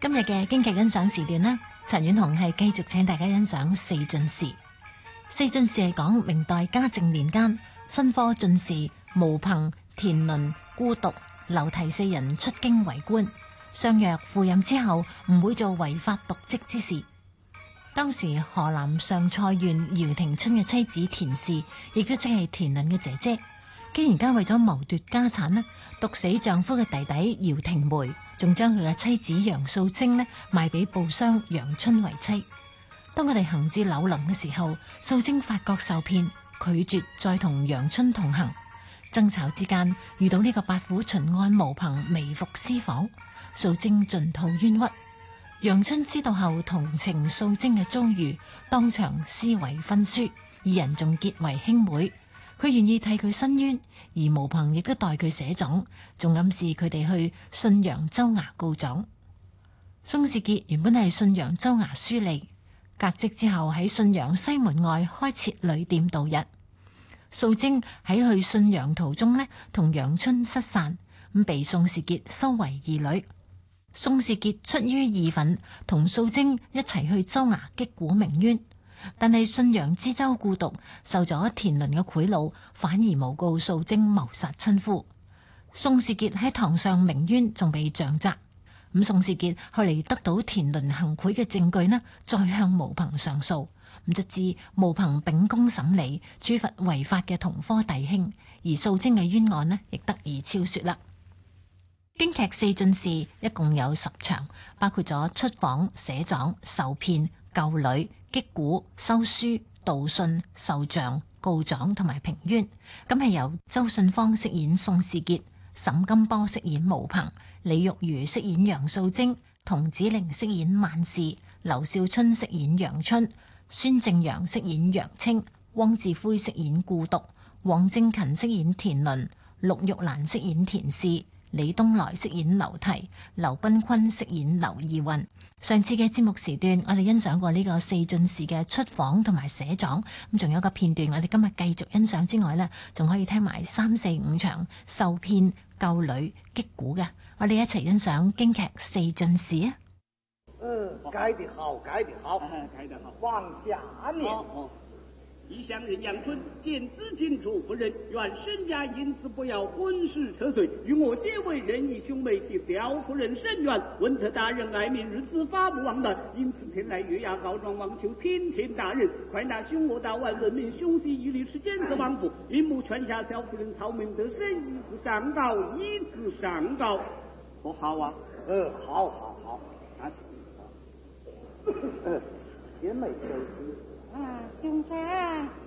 今日嘅京劇欣賞時段呢，陳婉紅係繼續請大家欣賞四進士。四進士係講明代嘉靖年間新科進士毛鵬、田倫、顧篤、劉提四人出京為官，相約赴任之後唔會做違法瀆職之事。當時河南上蔡縣姚廷春嘅妻子田氏，亦都即係田倫嘅姐姐，竟然間為咗謀奪家產呢，毒死丈夫嘅弟弟姚廷梅，仲將佢嘅妻子楊素貞呢賣俾布商楊春為妻。當佢哋行至柳林嘅時候，素貞發覺受騙，拒絕再同楊春同行。爭吵之間，遇到呢個八府巡按毛鵬微服私訪，素貞盡吐冤屈。楊春知道後同情素貞嘅遭遇，當場撕毀婚書，二人仲結為兄妹。佢願意替佢申冤，而毛鵬亦都代佢寫狀，仲暗示佢哋去信陽州衙告狀。宋士傑原本係信陽州衙書吏，革職之後喺信陽西門外開設旅店度日。素貞喺去信陽途中呢，同楊春失散，咁被宋士傑收為義女。宋士傑出於義憤，同素貞一齊去州衙擊鼓鳴冤，但係信陽知州顧篤受咗田倫嘅賄賂，反而誣告素貞謀殺親夫。宋士傑喺堂上鳴冤，仲被杖責。咁宋士傑後嚟得到田倫行賄嘅證據呢，再向毛鵬上訴，咁就知毛鵬秉公審理，處罰違法嘅同科弟兄，而素貞嘅冤案呢，亦得以昭雪啦。京劇四進士一共有10場，包括咗出訪、寫狀、受騙、救女、擊鼓、收書、道信、受杖、告狀同埋平冤。咁係由周信芳飾演宋士傑，沈金波飾演毛鵬，李玉如飾演楊素貞，童子玲飾演萬氏，劉少春飾演楊春，孫正陽飾演楊清，汪志輝飾演顧篤，黃正勤飾演田倫，陸玉蘭飾演田氏，李東來飾演劉提，劉賓坤飾演劉義運。上次嘅節目時段，我哋欣賞過呢個四進士嘅出訪同埋寫狀，咁仲有一個片段，我哋今日繼續欣賞之外呢，仲可以聽埋3、4、5場受騙、救女、擊鼓嘅。我哋一齊欣賞京劇四進士啊！ 改得好，改得好， 改得好。 往下面。 异乡人杨春见知情主夫人，愿身家因此不要婚事扯碎，与我结为仁义兄妹，替刁夫人伸冤。文特大人爱民日子发不忘断，因此前来月牙告状，望求天天大人快拿凶恶大腕，人民兄弟一律是监责王府，因目劝下小夫人曹明德生一字上告，一字上告，不好啊？ 好好好，姐妹兄弟。 兄长。